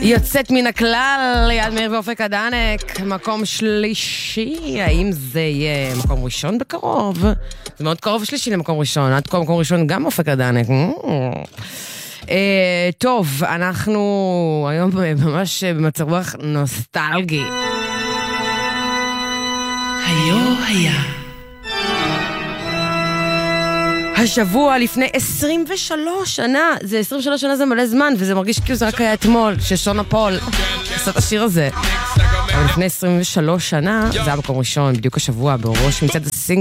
יוצאת מן הכלל ליד מאיר ואופק הדנק, מקום שלישי. האם זה יהיה מקום ראשון בקרוב? זה מאוד קרוב שלישי למקום ראשון, עד כה מקום ראשון גם אופק הדנק. טוב, אנחנו היום ממש במצב רוח נוסטלגי. היה השבוע לפני 23 שנה, זה 23 שנה זה מלא זמן, וזה מרגיש כאילו זה רק היה אתמול, ששונה פול עשה את השיר הזה. אבל לפני 23 שנה, זה היה מקום ראשון, בדיוק השבוע, בראש מצד הסינגל.